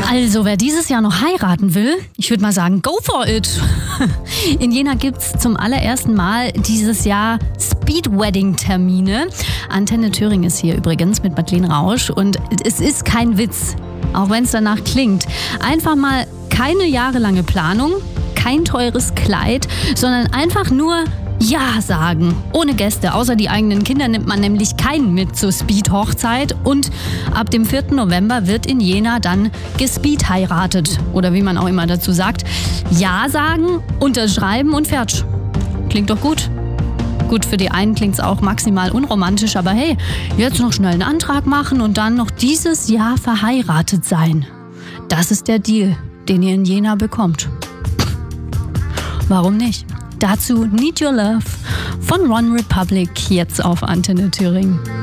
Also, wer dieses Jahr noch heiraten will, ich würde mal sagen, go for it. In Jena gibt's zum allerersten Mal dieses Jahr Speed-Wedding-Termine. Antenne Thüringen ist hier übrigens mit Madeleine Rausch und es ist kein Witz, auch wenn es danach klingt. Einfach mal keine jahrelange Planung, kein teures Kleid, sondern einfach nur Ja sagen. Ohne Gäste, außer die eigenen Kinder nimmt man nämlich keinen mit zur Speed-Hochzeit. Und ab dem 4. November wird in Jena dann gespeed heiratet. Oder wie man auch immer dazu sagt. Ja sagen, unterschreiben und fertig. Klingt doch gut. Gut, für die einen klingt es auch maximal unromantisch, aber hey, jetzt noch schnell einen Antrag machen und dann noch dieses Jahr verheiratet sein. Das ist der Deal, den ihr in Jena bekommt. Warum nicht? Dazu Need Your Love von One Republic jetzt auf Antenne Thüringen.